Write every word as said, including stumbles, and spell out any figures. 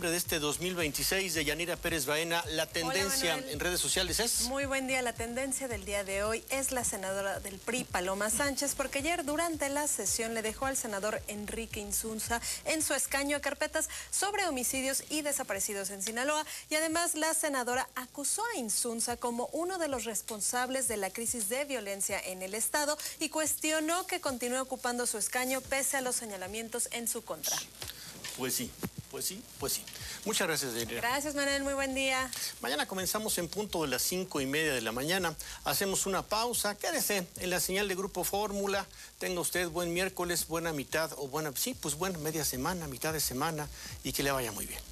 diciembre de este dos mil veintiséis. De Yanira Pérez Baena, la tendencia Hola, en redes sociales es... Muy buen día. La tendencia del día de hoy es la senadora del P R I, Paloma Sánchez, porque ayer durante la sesión le dejó al senador Enrique Insunza en su escaño a carpetas sobre homicidios y desaparecidos en Sinaloa, y además la senadora acusó a Insunza como uno de los responsables de la crisis de violencia en el estado y cuestionó que continúe ocupando su escaño pese a los señalamientos en su contra. Pues sí, pues sí, pues sí. Muchas gracias, Yanira. Gracias, Manuel. Muy buen día. Mañana comenzamos en punto de las cinco y media de la mañana. Hacemos una pausa. Quédese en la señal de Grupo Fórmula. Tenga usted buen miércoles, buena mitad o buena... Sí, pues buena media semana, mitad de semana, y que le vaya muy bien.